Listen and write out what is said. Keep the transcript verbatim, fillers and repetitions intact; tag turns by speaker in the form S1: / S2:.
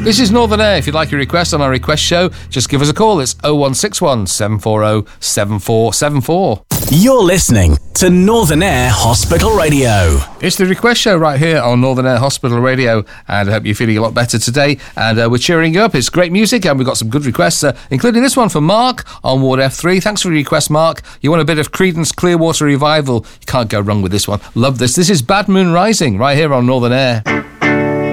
S1: This is Northern Air. If you'd like a request on our request show, just give us a call. It's oh one six one, seven four oh, seven four seven four.
S2: You're listening to Northern Air Hospital Radio.
S1: It's the request show right here on Northern Air Hospital Radio, and I hope you're feeling a lot better today, and uh, we're cheering you up. It's great music, and we've got some good requests, uh, including this one from Mark on Ward F three. Thanks for your request, Mark. You want a bit of Creedence Clearwater Revival? You can't go wrong with this one. Love this. This is Bad Moon Rising right here on Northern Air.